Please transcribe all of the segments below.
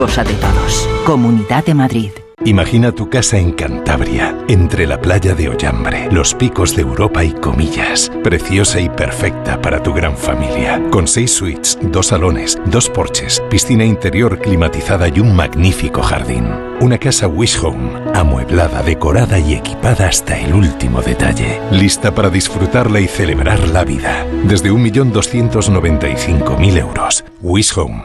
Cosa de todos. Comunidad de Madrid. Imagina tu casa en Cantabria, entre la playa de Ollambre, los picos de Europa y Comillas. Preciosa y perfecta para tu gran familia. Con 6 suites, 2 salones, 2 porches, piscina interior climatizada y un magnífico jardín. Una casa Wish Home, amueblada, decorada y equipada hasta el último detalle. Lista para disfrutarla y celebrar la vida. Desde 1.295.000 euros. Wish Home,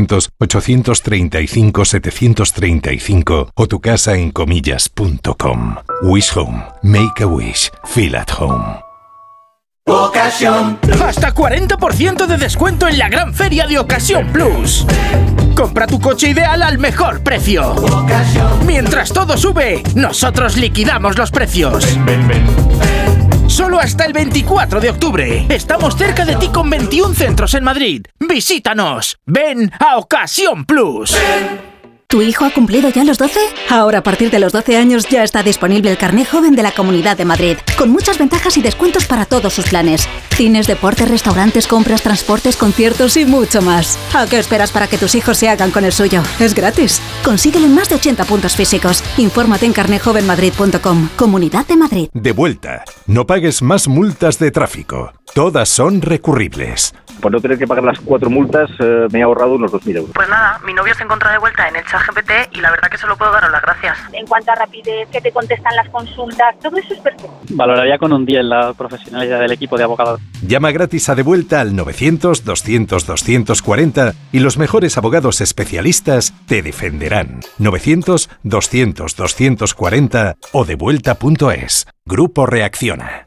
900-835-735 o tu casa en comillas.com. Wish Home. Make a wish. Feel at home. Ocasión. Hasta 40% de descuento en la gran feria de Ocasión Plus. Compra tu coche ideal al mejor precio. Mientras todo sube, nosotros liquidamos los precios. Ven. Solo hasta el 24 de octubre. Estamos cerca de ti con 21 centros en Madrid. Visítanos. Ven a Ocasión Plus. ¿Tu hijo ha cumplido ya los 12? Ahora, a partir de los 12 años, ya está disponible el carné joven de la Comunidad de Madrid, con muchas ventajas y descuentos para todos sus planes. Cines, deportes, restaurantes, compras, transportes, conciertos y mucho más. ¿A qué esperas para que tus hijos se hagan con el suyo? Es gratis. Consíguelo en más de 80 puntos físicos. Infórmate en carnejovenmadrid.com. Comunidad de Madrid. De vuelta. No pagues más multas de tráfico. Todas son recurribles. Por no tener que pagar las 4 multas, me he ahorrado unos 2.000 euros. Pues nada, mi novio se encuentra de vuelta en el ChatGPT y la verdad que solo puedo daros las gracias. En cuanto a rapidez, que te contestan las consultas, todo eso es perfecto. Valoraría con un 10 la profesionalidad del equipo de abogados. Llama gratis a De Vuelta al 900-200-240 y los mejores abogados especialistas te defenderán. 900-200-240 o devuelta.es. Grupo Reacciona.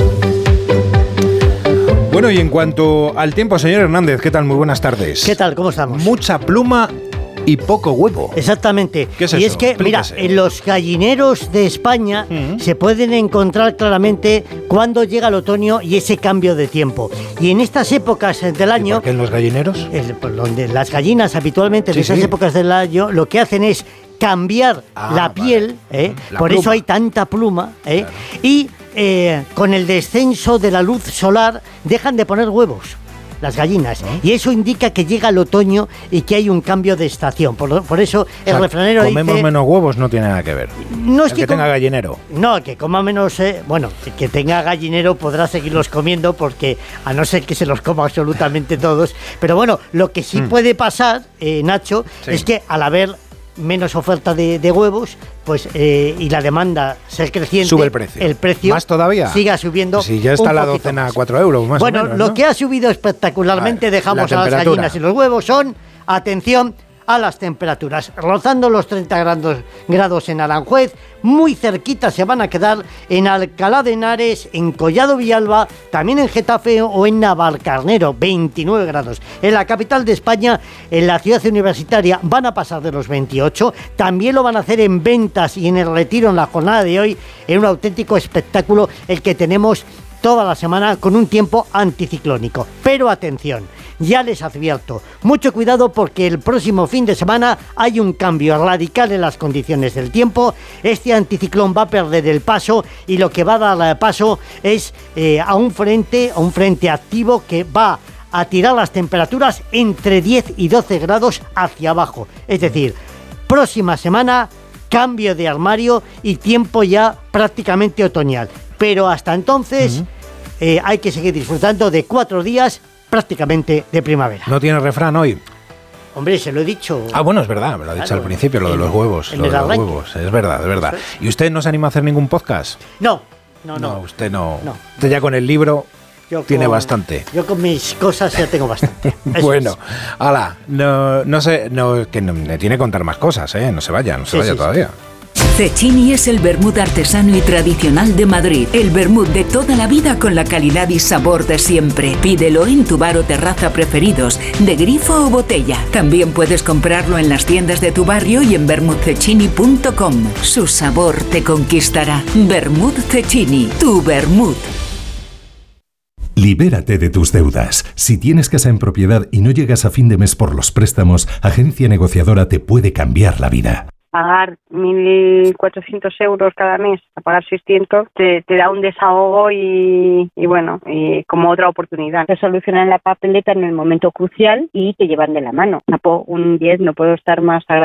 Bueno, y en cuanto al tiempo, señor Hernández, ¿qué tal? Muy buenas tardes. ¿Qué tal? ¿Cómo estamos? Mucha pluma y poco huevo. Exactamente. ¿Qué es y eso? Es que, Explíquese. mira, en los gallineros de España se pueden encontrar claramente cuando llega el otoño y ese cambio de tiempo. Y en estas épocas del año... ¿Por qué en los gallineros? Donde las gallinas habitualmente en esas épocas del año lo que hacen es cambiar la piel, por eso hay tanta pluma, claro. Y con el descenso de la luz solar dejan de poner huevos las gallinas, y eso indica que llega el otoño y que hay un cambio de estación. Por eso el refranero comemos dice... menos huevos no tiene nada que ver. No es que tenga gallinero. No, que coma menos... bueno, que tenga gallinero podrá seguirlos comiendo porque a no ser que se los coma absolutamente todos. Pero bueno, lo que sí puede pasar, Nacho, es que al haber menos oferta de huevos, pues y la demanda ser creciente, sube el precio. ¿Más todavía? Siga subiendo. Si ya está la docena a 4 euros más bueno, o menos, lo ¿no? que ha subido espectacularmente, dejamos a las gallinas y los huevos, son, atención, a las temperaturas, rozando los 30 grados en Aranjuez, muy cerquita se van a quedar en Alcalá de Henares, en Collado Villalba, también en Getafe o en Navalcarnero, 29 grados. En la capital de España, en la ciudad universitaria, van a pasar de los 28, también lo van a hacer en Ventas y en el Retiro en la jornada de hoy, en un auténtico espectáculo el que tenemos toda la semana con un tiempo anticiclónico. Pero atención, ya les advierto, mucho cuidado porque el próximo fin de semana hay un cambio radical en las condiciones del tiempo. Este anticiclón va a perder el paso y lo que va a dar paso es a un frente activo que va a tirar las temperaturas entre 10 y 12 grados hacia abajo. Es decir, próxima semana, cambio de armario y tiempo ya prácticamente otoñal. Pero hasta entonces hay que seguir disfrutando de 4 días prácticamente de primavera. ¿No tiene refrán hoy? Hombre, se lo he dicho. Ah, bueno, es verdad, me lo ha dicho al principio, lo de los huevos. Lo de los huevos, es verdad. ¿Y usted no se anima a hacer ningún podcast? No. Usted no. Usted ya con el libro tiene bastante. Yo con mis cosas ya tengo bastante. Bueno, ala, no sé, que me tiene que contar más cosas, no se vaya todavía. Cecchini es el vermut artesano y tradicional de Madrid. El vermut de toda la vida con la calidad y sabor de siempre. Pídelo en tu bar o terraza preferidos, de grifo o botella. También puedes comprarlo en las tiendas de tu barrio y en vermutcecchini.com. Su sabor te conquistará. Vermut Cecchini, tu vermut. Libérate de tus deudas. Si tienes casa en propiedad y no llegas a fin de mes por los préstamos, Agencia Negociadora te puede cambiar la vida. pagar 1.400 euros cada mes a pagar 600 te da un desahogo y bueno, y como otra oportunidad. Te solucionan la papeleta en el momento crucial y te llevan de la mano. Un 10, no puedo estar más agradecida